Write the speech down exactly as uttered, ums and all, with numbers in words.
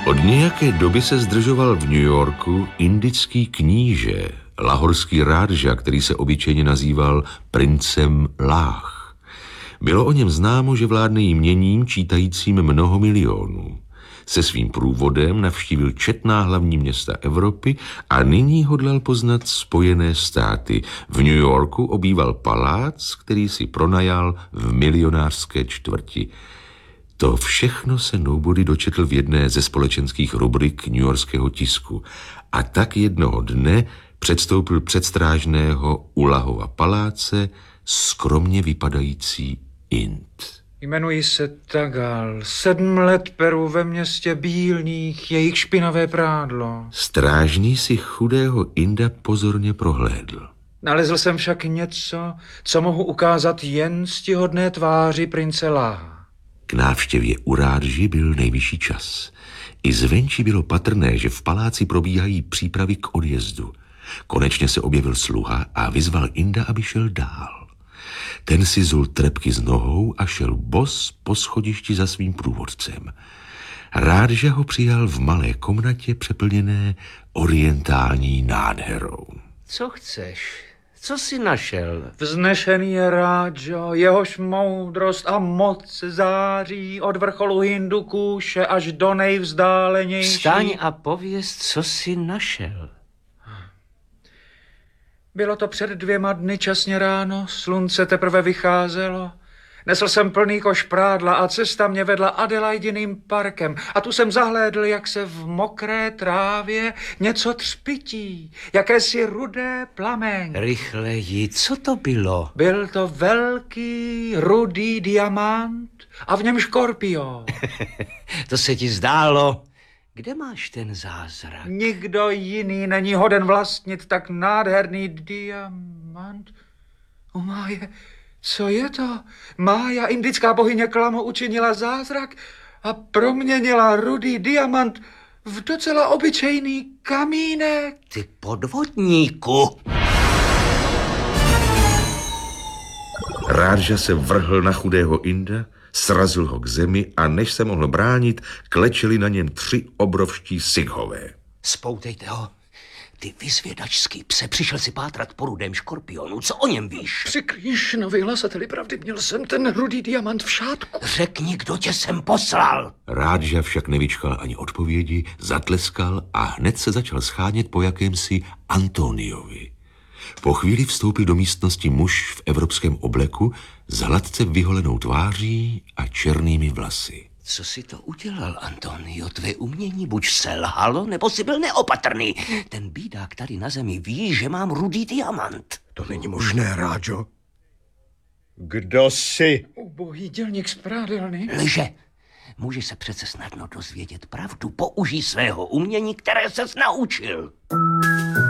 Od nějaké doby se zdržoval v New Yorku indický kníže, lahorský rádža, který se obyčejně nazýval princem Láh. Bylo o něm známo, že vládne jměním čítajícím mnoho milionů. Se svým průvodem navštívil četná hlavní města Evropy a nyní hodlal poznat Spojené státy. V New Yorku obýval palác, který si pronajal v milionářské čtvrti. To všechno se Nobody dočetl v jedné ze společenských rubrik newyorského tisku. A tak jednoho dne předstoupil před strážného u Lahova paláce skromně vypadající Ind. Jmenuji se Tagal. Sedm let peru ve městě bílných, jejich špinavé prádlo. Strážný si chudého Inda pozorně prohlédl. Nalezl jsem však něco, co mohu ukázat jen ctihodné tváři prince Láha. K návštěvě u rádži byl nejvyšší čas. I zvenčí bylo patrné, že v paláci probíhají přípravy k odjezdu. Konečně se objevil sluha a vyzval Inda, aby šel dál. Ten si zul trepky z nohou a šel bos po schodišti za svým průvodcem. Rádža ho přijal v malé komnatě přeplněné orientální nádherou. Co chceš? Co jsi našel? Vznešený je Rádžo, jehož moudrost a moc září od vrcholu Hindukúše až do nejvzdálenější. Vstaň a pověz, co jsi našel. Bylo to před dvěma dny časně ráno, slunce teprve vycházelo. Nesl jsem plný koš prádla a cesta mě vedla Adelaidiným parkem. A tu jsem zahlédl, jak se v mokré trávě něco třpití, jakési rudé plamen. Rychleji, co to bylo? Byl to velký rudý diamant a v něm škorpion. To se ti zdálo. Kde máš ten zázrak? Nikdo jiný není hoden vlastnit tak nádherný diamant. O máje, co je to? Mája, indická bohyně klamu, učinila zázrak a proměnila rudý diamant v docela obyčejný kamínek. Ty podvodníku! Rádža se vrhl na chudého Inda, srazil ho k zemi a než se mohl bránit, klečeli na něm tři obrovští sikhové. Spoutejte ho. Ty vyzvědačský pse, přišel si pátrat po rudém škorpionu. Co o něm víš? Při Krýšnovi hlasateli pravdy, měl jsem ten rudý diamant v šátku. Řekni, kdo tě sem poslal. Rádža však nevyčkal ani odpovědi, zatleskal a hned se začal schánět po jakémsi Antoniovi. Po chvíli vstoupil do místnosti muž v evropském obleku s hladce vyholenou tváří a černými vlasy. Co si to udělal, Antonio? Tvé umění buď selhalo, nebo si byl neopatrný. Ten bídák tady na zemi ví, že mám rudý diamant. To není možné, Rádžo. Kdo jsi? Ubohý dělník z prádelny. Lže. Můžeš se přece snadno dozvědět pravdu. Použij svého umění, které ses naučil.